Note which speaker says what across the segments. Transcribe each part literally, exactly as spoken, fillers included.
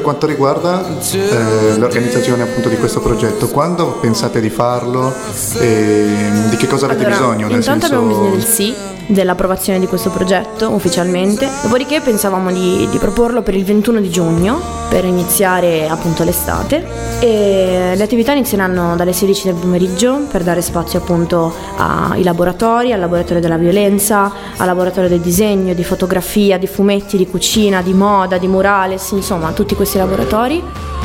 Speaker 1: quanto riguarda eh, l'organizzazione appunto di questo progetto, quando pensate di farlo e di che cosa avete
Speaker 2: allora,
Speaker 1: bisogno? Nel
Speaker 2: intanto
Speaker 1: senso...
Speaker 2: abbiamo bisogno del sì, dell'approvazione di questo progetto ufficialmente, dopodiché pensavamo di, di proporlo per il ventuno di giugno per iniziare appunto l'estate, e le attività inizieranno dalle sedici del pomeriggio per dare spazio appunto ai laboratori, al laboratorio della violenza, al laboratorio del disegno, di fotografia, di fumetti, di cucina, di moda, di murales, insomma tutti questi laboratori.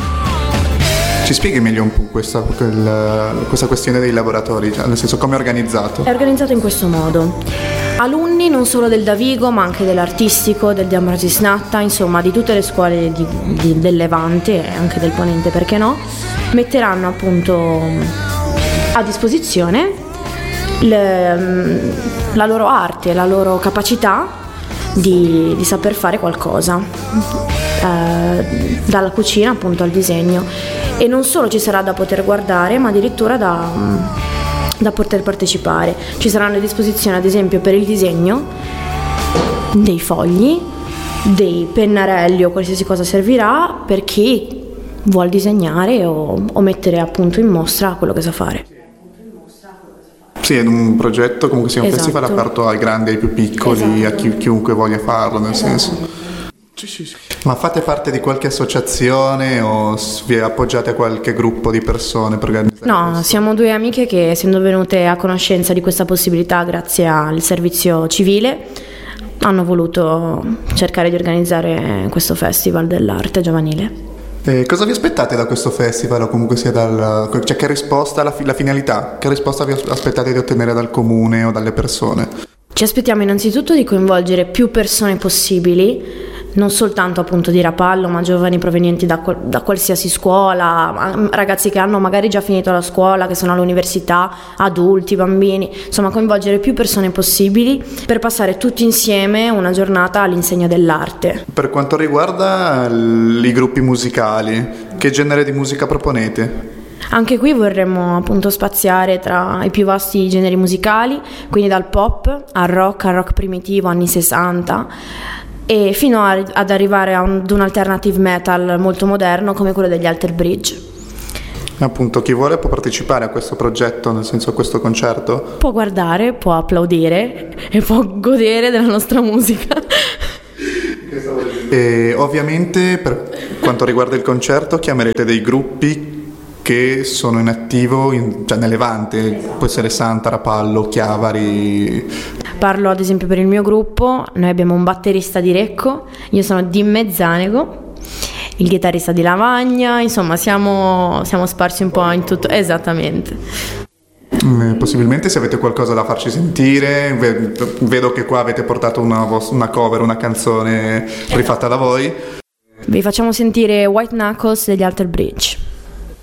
Speaker 1: Ci spieghi meglio un po' questa, quel, questa questione dei laboratori, cioè, nel senso come è organizzato?
Speaker 2: È organizzato in questo modo: alunni non solo del Davigo ma anche dell'Artistico, del De Ambrogis Natta, insomma di tutte le scuole di, di, del Levante e anche del Ponente, perché no, metteranno appunto a disposizione le, la loro arte, la loro capacità di, di saper fare qualcosa, eh, dalla cucina appunto al disegno. E non solo ci sarà da poter guardare, ma addirittura da, da poter partecipare. Ci saranno a disposizione, ad esempio, per il disegno dei fogli, dei pennarelli o qualsiasi cosa servirà per chi vuol disegnare o, o mettere appunto in mostra quello che sa fare.
Speaker 1: Sì, è un progetto, comunque sia un
Speaker 2: Esatto.
Speaker 1: festival aperto ai grandi, ai più piccoli, esatto. a chi, chiunque voglia farlo, nel esatto. senso. Sì, sì, sì. Ma fate parte di qualche associazione o vi appoggiate a qualche gruppo di persone per organizzare
Speaker 2: No,
Speaker 1: questo?
Speaker 2: Siamo due amiche che, essendo venute a conoscenza di questa possibilità grazie al servizio civile, hanno voluto cercare di organizzare questo festival dell'arte giovanile.
Speaker 1: Eh, cosa vi aspettate da questo festival o comunque sia dal... cioè che risposta, la, la finalità, che risposta vi aspettate di ottenere dal comune o dalle persone?
Speaker 2: Ci aspettiamo innanzitutto di coinvolgere più persone possibili, non soltanto appunto di Rapallo, ma giovani provenienti da, da qualsiasi scuola, ragazzi che hanno magari già finito la scuola, che sono all'università, adulti, bambini, insomma coinvolgere più persone possibili per passare tutti insieme una giornata all'insegna dell'arte.
Speaker 1: Per quanto riguarda i gruppi musicali, che genere di musica proponete?
Speaker 2: Anche qui vorremmo appunto spaziare tra i più vasti generi musicali, quindi dal pop al rock, al rock primitivo, anni sessanta, e fino a, ad arrivare a un, ad un alternative metal molto moderno come quello degli Alter Bridge.
Speaker 1: Appunto, chi vuole può partecipare a questo progetto, nel senso a questo concerto?
Speaker 2: Può guardare, può applaudire e può godere della nostra musica.
Speaker 1: E ovviamente per quanto riguarda il concerto chiamerete dei gruppi che sono in attivo in, cioè nel Levante, può essere Santa, Rapallo, Chiavari.
Speaker 2: Parlo ad esempio per il mio gruppo, noi abbiamo un batterista di Recco, io sono di Mezzanego, il chitarrista di Lavagna, insomma siamo, siamo sparsi un po' in tutto, esattamente.
Speaker 1: Eh, possibilmente se avete qualcosa da farci sentire, vedo che qua avete portato una, una cover, una canzone rifatta da voi.
Speaker 2: Vi facciamo sentire White Knuckles degli Alter Bridge.